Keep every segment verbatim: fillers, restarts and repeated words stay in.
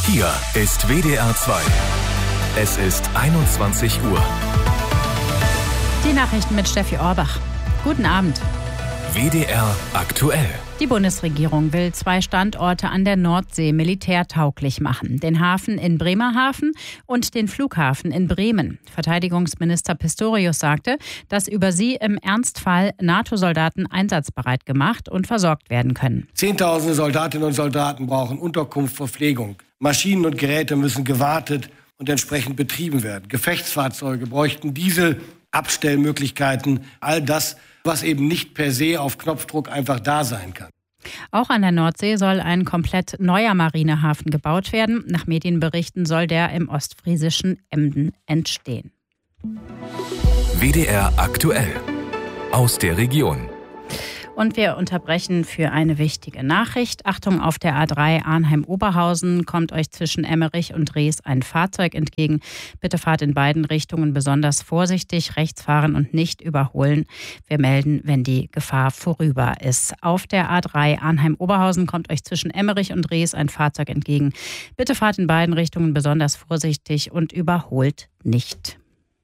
Hier ist W D R zwei. Es ist einundzwanzig Uhr. Die Nachrichten mit Steffi Orbach. Guten Abend. W D R aktuell. Die Bundesregierung will zwei Standorte an der Nordsee militärtauglich machen. Den Hafen in Bremerhaven und den Flughafen in Bremen. Verteidigungsminister Pistorius sagte, dass über sie im Ernstfall NATO-Soldaten einsatzbereit gemacht und versorgt werden können. Zehntausende Soldatinnen und Soldaten brauchen Unterkunft, Verpflegung. Maschinen und Geräte müssen gewartet und entsprechend betrieben werden. Gefechtsfahrzeuge bräuchten Diesel, Abstellmöglichkeiten, all das, was eben nicht per se auf Knopfdruck einfach da sein kann. Auch an der Nordsee soll ein komplett neuer Marinehafen gebaut werden. Nach Medienberichten soll der im ostfriesischen Emden entstehen. W D R aktuell. Aus der Region. Und wir unterbrechen für eine wichtige Nachricht. Achtung, auf der A drei Arnheim-Oberhausen kommt euch zwischen Emmerich und Drees ein Fahrzeug entgegen. Bitte fahrt in beiden Richtungen besonders vorsichtig, rechts fahren und nicht überholen. Wir melden, wenn die Gefahr vorüber ist. Auf der A drei Arnheim-Oberhausen kommt euch zwischen Emmerich und Drees ein Fahrzeug entgegen. Bitte fahrt in beiden Richtungen besonders vorsichtig und überholt nicht.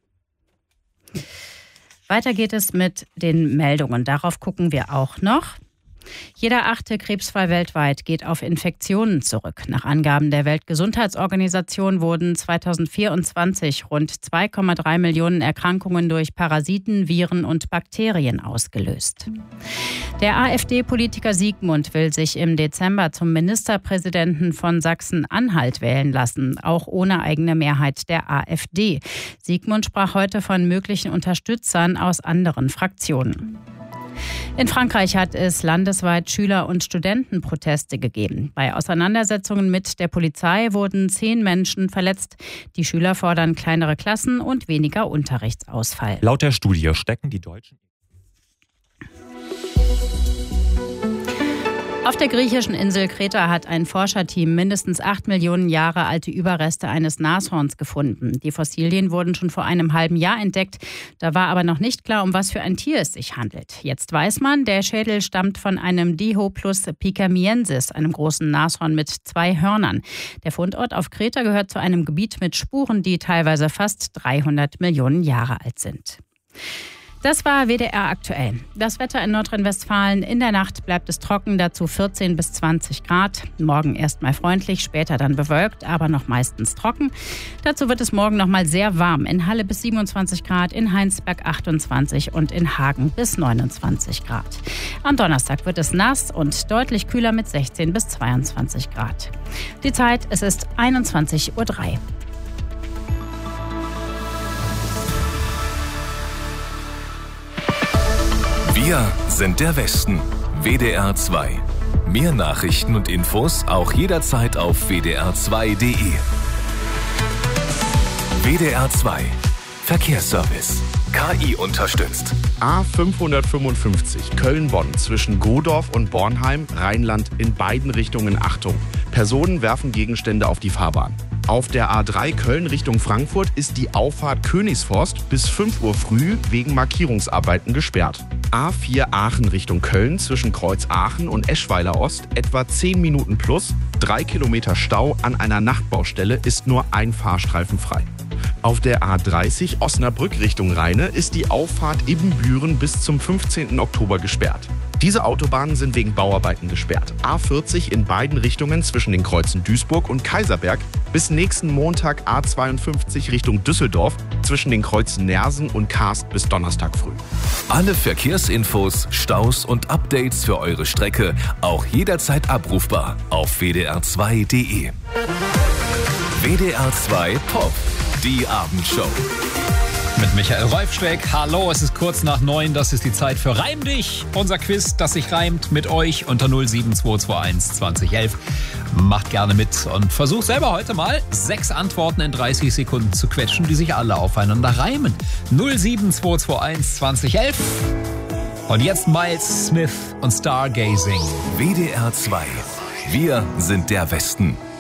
Weiter geht es mit den Meldungen. Darauf gucken wir auch noch. Jeder achte Krebsfall weltweit geht auf Infektionen zurück. Nach Angaben der Weltgesundheitsorganisation wurden zweitausendvierundzwanzig rund zwei Komma drei Millionen Erkrankungen durch Parasiten, Viren und Bakterien ausgelöst. Der AfD-Politiker Siegmund will sich im Dezember zum Ministerpräsidenten von Sachsen-Anhalt wählen lassen, auch ohne eigene Mehrheit der AfD. Siegmund sprach heute von möglichen Unterstützern aus anderen Fraktionen. In Frankreich hat es landesweit Schüler- und Studentenproteste gegeben. Bei Auseinandersetzungen mit der Polizei wurden zehn Menschen verletzt. Die Schüler fordern kleinere Klassen und weniger Unterrichtsausfall. Laut der Studie stecken die Deutschen... Auf der griechischen Insel Kreta hat ein Forscherteam mindestens acht Millionen Jahre alte Überreste eines Nashorns gefunden. Die Fossilien wurden schon vor einem halben Jahr entdeckt. Da war aber noch nicht klar, um was für ein Tier es sich handelt. Jetzt weiß man, der Schädel stammt von einem Dihoplus picamiensis, einem großen Nashorn mit zwei Hörnern. Der Fundort auf Kreta gehört zu einem Gebiet mit Spuren, die teilweise fast dreihundert Millionen Jahre alt sind. Das war W D R aktuell. Das Wetter in Nordrhein-Westfalen. In der Nacht bleibt es trocken, dazu vierzehn bis zwanzig Grad. Morgen erstmal freundlich, später dann bewölkt, aber noch meistens trocken. Dazu wird es morgen noch mal sehr warm. In Halle bis siebenundzwanzig Grad, in Heinsberg achtundzwanzig und in Hagen bis neunundzwanzig Grad. Am Donnerstag wird es nass und deutlich kühler mit sechzehn bis zweiundzwanzig Grad. Die Zeit, es ist einundzwanzig Uhr drei. Wir sind der Westen. W D R zwei. Mehr Nachrichten und Infos auch jederzeit auf w d r zwei punkt d e. W D R zwei. Verkehrsservice. K I unterstützt. A fünfhundertfünfundfünfzig Köln-Bonn zwischen Godorf und Bornheim, Rheinland in beiden Richtungen Achtung. Personen werfen Gegenstände auf die Fahrbahn. Auf der A drei Köln Richtung Frankfurt ist die Auffahrt Königsforst bis fünf Uhr früh wegen Markierungsarbeiten gesperrt. A vier Aachen Richtung Köln zwischen Kreuz Aachen und Eschweiler Ost etwa zehn Minuten plus, drei Kilometer Stau an einer Nachtbaustelle ist nur ein Fahrstreifen frei. Auf der A dreißig Osnabrück Richtung Rheine ist die Auffahrt Ibbenbüren bis zum fünfzehnten Oktober gesperrt. Diese Autobahnen sind wegen Bauarbeiten gesperrt. A vierzig in beiden Richtungen zwischen den Kreuzen Duisburg und Kaiserberg bis nächsten Montag A zweiundfünfzig Richtung Düsseldorf zwischen den Kreuzen Nersen und Karst bis Donnerstag früh. Alle Verkehrsinfos, Staus und Updates für eure Strecke auch jederzeit abrufbar auf w d r zwei punkt d e. W D R zwei Pop, die Abendshow. Mit Michael Reifschreck. Hallo, es ist kurz nach neun. Das ist die Zeit für Reim dich. Unser Quiz, das sich reimt mit euch unter null sieben zwei zwei eins zwanzig elf. Macht gerne mit und versucht selber heute mal sechs Antworten in dreißig Sekunden zu quetschen, die sich alle aufeinander reimen. null sieben zwei zwei eins zwanzig elf. Und jetzt Miles Smith und Stargazing. W D R zwei. Wir sind der Westen.